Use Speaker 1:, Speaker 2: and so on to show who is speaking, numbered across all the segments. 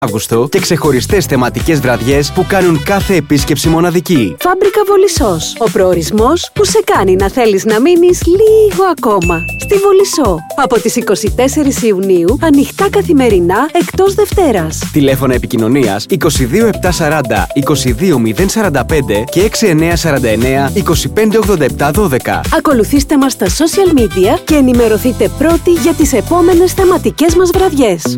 Speaker 1: Αύγουστο και ξεχωριστές θεματικές βραδιές που κάνουν κάθε επίσκεψη μοναδική.
Speaker 2: Φάμπρικα Βολισσός. Ο προορισμός που σε κάνει να θέλεις να μείνεις λίγο ακόμα. Στη Βολισσό. Από τις 24 Ιουνίου ανοιχτά καθημερινά εκτός Δευτέρας.
Speaker 1: Τηλέφωνα επικοινωνίας 22740 22045 και 6949 258712.
Speaker 2: Ακολουθήστε μας στα social media και ενημερωθείτε πρώτοι για τις επόμενες θεματικές μας βραδιές.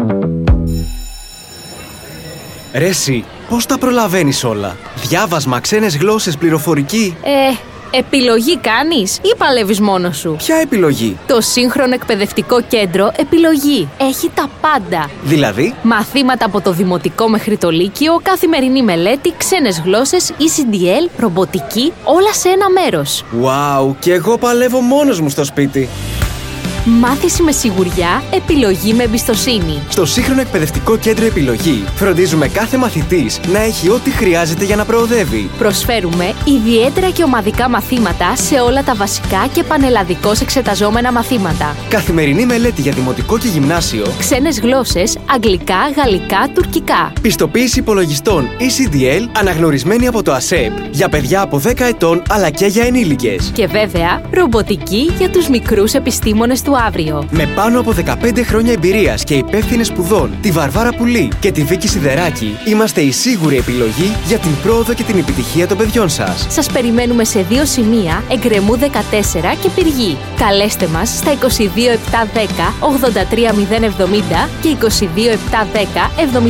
Speaker 1: Ρε εσύ, πώς τα προλαβαίνεις όλα? Διάβασμα, ξένες γλώσσες, πληροφορική.
Speaker 3: Επιλογή κάνεις ή παλεύεις μόνος σου?
Speaker 1: Ποια επιλογή?
Speaker 3: Το σύγχρονο εκπαιδευτικό κέντρο Επιλογή. Έχει τα πάντα.
Speaker 1: Δηλαδή?
Speaker 3: Μαθήματα από το δημοτικό μέχρι το λύκειο, καθημερινή μελέτη, ξένες γλώσσες, ECDL, ρομποτική, όλα σε ένα μέρος.
Speaker 1: Wow, και εγώ παλεύω μόνος μου στο σπίτι.
Speaker 3: Μάθηση με σιγουριά, επιλογή με εμπιστοσύνη.
Speaker 1: Στο σύγχρονο εκπαιδευτικό κέντρο Επιλογή φροντίζουμε κάθε μαθητής να έχει ό,τι χρειάζεται για να προοδεύει.
Speaker 3: Προσφέρουμε ιδιαίτερα και ομαδικά μαθήματα σε όλα τα βασικά και πανελλαδικώς εξεταζόμενα μαθήματα.
Speaker 1: Καθημερινή μελέτη για δημοτικό και γυμνάσιο.
Speaker 3: Ξένες γλώσσες, αγγλικά, γαλλικά, τουρκικά.
Speaker 1: Πιστοποίηση υπολογιστών ECDL αναγνωρισμένη από το ΑΣΕΠ για παιδιά από 10 ετών αλλά και για ενήλικες.
Speaker 3: Και βέβαια, ρομποτική για τους μικρούς επιστήμονες του αύριο.
Speaker 1: Με πάνω από 15 χρόνια εμπειρίας και υπεύθυνες σπουδών, τη Βαρβάρα Πουλή και τη Βίκη Σιδεράκη, είμαστε η σίγουρη επιλογή για την πρόοδο και την επιτυχία των παιδιών σας.
Speaker 3: Σας περιμένουμε σε 2 σημεία, Εγκρεμού 14 και Πυργή. Καλέστε μας στα 22710 83070 και 22710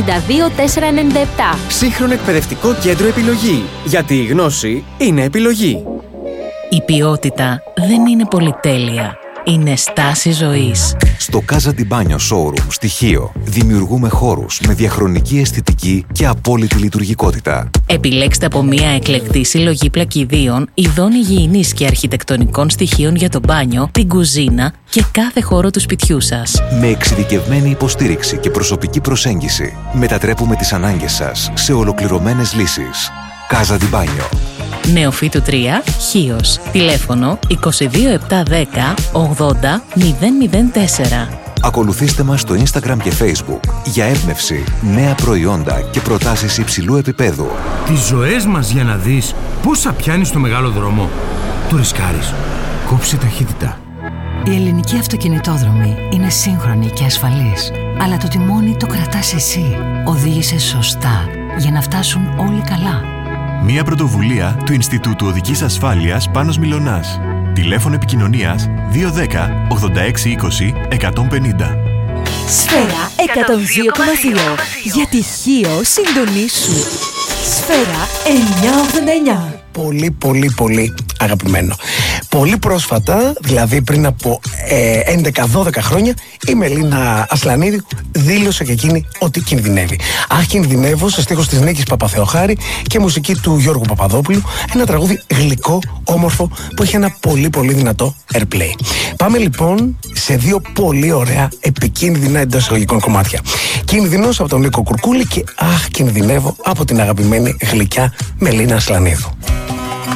Speaker 3: 72497.
Speaker 1: Σύγχρονο εκπαιδευτικό κέντρο Επιλογή. Γιατί η γνώση είναι επιλογή.
Speaker 4: Η ποιότητα δεν είναι πολυτέλεια. Είναι στάση ζωής.
Speaker 5: Στο Casa di Bagno Showroom στοιχείο δημιουργούμε χώρους με διαχρονική αισθητική και απόλυτη λειτουργικότητα.
Speaker 4: Επιλέξτε από μια εκλεκτή συλλογή πλακιδίων, ειδών υγιεινής και αρχιτεκτονικών στοιχείων για το μπάνιο, την κουζίνα και κάθε χώρο του σπιτιού σας.
Speaker 5: Με εξειδικευμένη υποστήριξη και προσωπική προσέγγιση, μετατρέπουμε τις ανάγκες σας σε ολοκληρωμένες λύσεις. Casa di Bagno.
Speaker 4: Νεοφύτου 3, Χίος. Τηλέφωνο 22710 80 004.
Speaker 5: Ακολουθήστε μας στο Instagram και Facebook για έμπνευση, νέα προϊόντα και προτάσεις υψηλού επίπεδου.
Speaker 6: Τις ζωές μας για να δεις πόσα πιάνεις στο μεγάλο δρόμο. Το ρισκάρεις. Κόψε ταχύτητα.
Speaker 7: Η ελληνική αυτοκινητόδρομη είναι σύγχρονη και ασφαλής. Αλλά το τιμόνι το κρατάς εσύ. Οδήγησε σωστά για να φτάσουν όλοι καλά.
Speaker 8: Μια πρωτοβουλία του Ινστιτούτου Οδικής Ασφάλειας Πάνος Μιλωνάς. Τηλέφωνο επικοινωνίας 210 8620 150.
Speaker 9: Σφαίρα 102,2. Γιατί Χίο συντονίσου. Σφαίρα 989.
Speaker 10: Πολύ αγαπημένο. Πολύ πρόσφατα, δηλαδή πριν από 11-12 χρόνια, η Μελίνα Ασλανίδη δήλωσε και εκείνη ότι κινδυνεύει. Αχ, κινδυνεύω, σε στίχος της Νίκης Παπαθεοχάρη και μουσική του Γιώργου Παπαδόπουλου. Ένα τραγούδι γλυκό, όμορφο, που έχει ένα πολύ δυνατό airplay. Πάμε λοιπόν σε 2 πολύ ωραία, επικίνδυνα εντός εισαγωγικών κομμάτια. Κινδυνός από τον Νίκο Κουρκούλη και αχ, κινδυνεύω από την αγαπημένη γλυκιά Μελίνα Ασλανίδου.